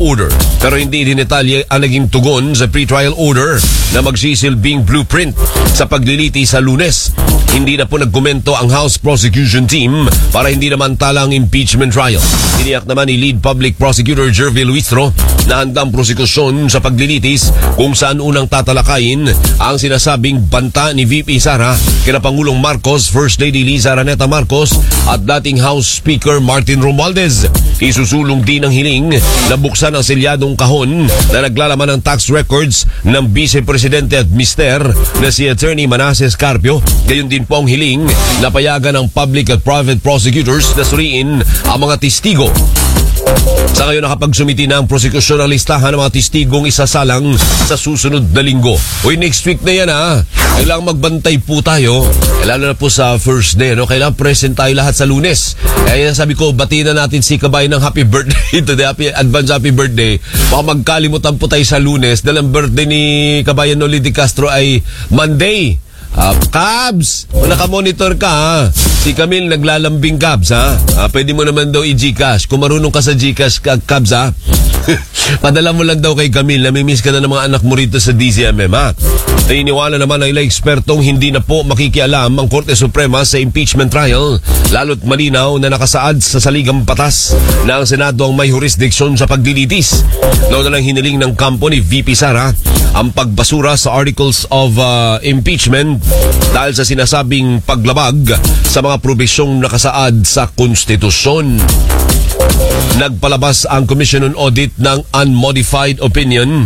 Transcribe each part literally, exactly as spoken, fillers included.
order. Pero hindi din detalye ang naging tugon sa pre-trial order na magsisilbing blueprint sa pagliliti sa Lunes. Hindi na po nagkomento ang House Prosecution Team para hindi naman tala ang impeachment trial. Tiniyak naman ni Lead Public Prosecutor Jervil Luistro na handang prosekusyon sa paglilitis kung saan unang tatalakayin ang sinasabing banta ni V P Sara kina Pangulong Marcos, First Lady Liza Araneta Marcos at dating House Speaker Martin Romualdez. Isusulong din ang hiling na buksan ang selyadong kahon na naglalaman ng tax records ng Vice Presidente at Mister na si Attorney Manasseh Carpio. Gayon din po ang hiling na payagan ng public at private prosecutors na suriin ang mga testigo. Sa ngayon nakapagsumiti na ang prosekusyon ng listahan ng mga testigong isasalang sa susunod na linggo. Uy, next week na yan ha. Kailangan magbantay po tayo. Lalo na po sa first day, no? Kailangan present tayo lahat sa Lunes. Kaya sabi ko, batiin na natin si Kabayan ng happy birthday today. Happy, advance happy birthday. Baka magkalimutan po tayo sa Lunes dahil ang birthday ni Kabayan Noli de Castro ay Monday. Uh, Cabs, naka-monitor ka ha. Si Camille naglalambing Cabs ha. Uh, pwede mo naman daw i-Gcash. Kung marunong ka sa Gcash, Cabs ha. Padala mo lang daw kay Camille. Namimiss ka na ng mga anak mo rito sa D Z M M ha. Nainiwala naman ng ilang ekspertong hindi na po makikialam ang Korte Suprema sa impeachment trial. Lalo't malinaw na nakasaad sa saligang batas na ang Senado ang may jurisdiksyon sa paglilitis. Noon na lang hiniling ng kampo ni V P Sara ang pagbasura sa articles of uh, impeachment dahil sa sinasabing paglabag sa mga probisyong nakasaad sa konstitusyon. Nagpalabas ang Commission on Audit ng unmodified opinion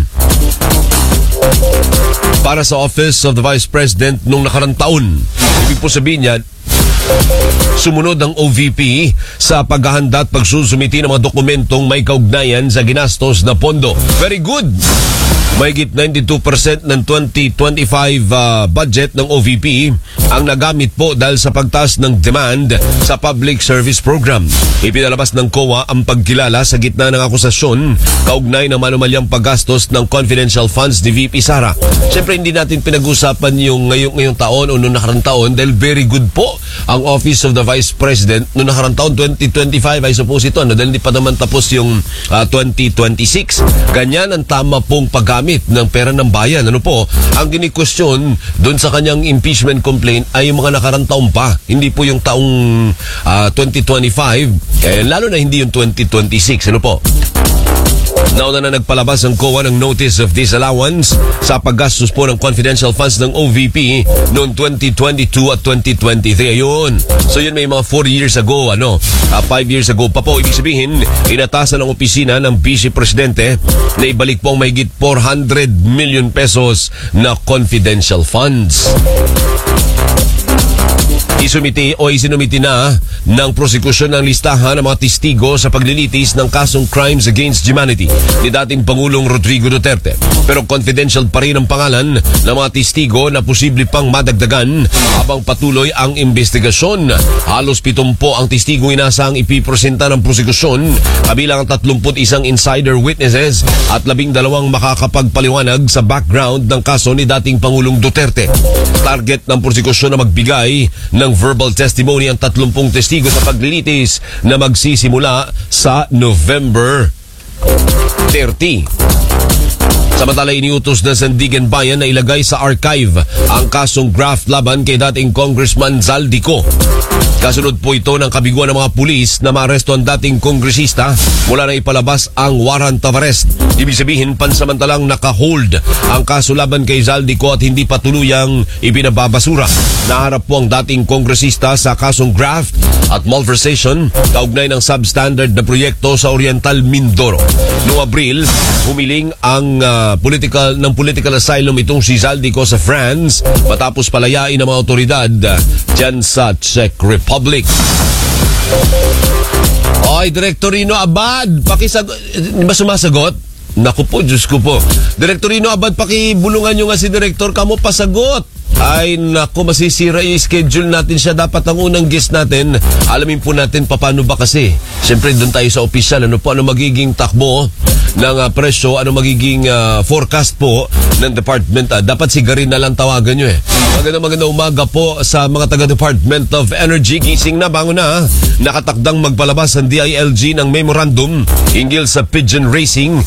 para sa Office of the Vice President nung nakarang taon. Ibig po sabihin niya, sumunod ang O V P sa paghahanda at pagsusumiti ng mga dokumentong may kaugnayan sa ginastos na pondo. Very good! Mahigit ninety-two percent ng twenty twenty-five uh, budget ng O V P ang nagamit po dahil sa pagtaas ng demand sa public service program. Ipinalabas ng C O A ang pagkilala sa gitna ng akusasyon kaugnay ng manumalyang paggastos ng confidential funds ni V P Sara. Siyempre hindi natin pinag-usapan yung ngayong, ngayong taon o noong nakarang taon dahil very good po ang Office of the Vice President noong nakarang taon twenty twenty-five, I suppose ito, ano, dahil hindi pa naman tapos yung uh, twenty twenty-six. Ganyan ang tama pong paggamit ng pera ng bayan. Ano po, ang kini-question doon sa kanyang impeachment complaint ay yung mga nakarang taon pa. Hindi po yung taong uh, twenty twenty-five, eh, lalo na hindi yung twenty twenty-six. Ano po? Nauna na nagpalabas ang C O A ng Notice of Disallowance sa paggastos po ng confidential funds ng O V P noong twenty twenty-two at twenty twenty-three. Ayun. So yun may mga four years ago, ano, uh, five years ago pa po. Ibig sabihin, inatasan ng opisina ng Vice Presidente na ibalik po ang mahigit four hundred million pesos na confidential funds. Isumiti o isinumiti na ng prosekusyon ng listahan ng mga testigo sa paglilitis ng kasong Crimes Against Humanity ni dating Pangulong Rodrigo Duterte. Pero confidential pa rin ang pangalan ng mga testigo na posible pang madagdagan habang patuloy ang investigasyon. Halos pitumpo ang testigong inasang ipipresenta ng prosekusyon, kabilang ang tatlumpu't isang insider witnesses at labing dalawang makakapagpaliwanag sa background ng kaso ni dating Pangulong Duterte. Target ng prosekusyon na magbigay ng verbal testimony ang tatlumpung testigo sa paglilitis na magsisimula sa November thirty. Samantala, iniutos ng Sandigan Bayan na ilagay sa archive ang kasong graft laban kay dating Congressman Zaldico. Kasunod po ito ng kabiguan ng mga pulis na maaresto ang dating kongresista mula na ipalabas ang warrant of arrest. Ibig sabihin, pansamantalang naka-hold ang kaso laban kay Zaldico at hindi pa tuluyang ibinababasura. Naharap po ang dating kongresista sa kasong graft at malversation kaugnay ng substandard na proyekto sa Oriental Mindoro. Noong Abril, humiling ang uh, political ng political asylum itong si Zaldico sa France matapos palayain ng mga otoridad uh, dyan sa Czech Republic. Oy, Direktorino Abad, pakisagot. Di ba sumasagot? Naku po, Diyos ko po. Direktorino Abad, pakibulungan nyo nga si Direktor, kamo pasagot. Ay, naku, masisira yung schedule natin siya. Dapat ang unang guest natin, alamin po natin paano ba kasi. Siyempre, doon tayo sa opisyal. Ano po, ano magiging takbo ng uh, presyo, ano magiging uh, forecast po ng department. Uh, dapat si Garin na lang tawagan nyo eh. Maganda maganda umaga po sa mga taga-Department of Energy. Gising na, bango na. Nakatakdang magpalabas ang D I L G ng memorandum hinggil sa pigeon racing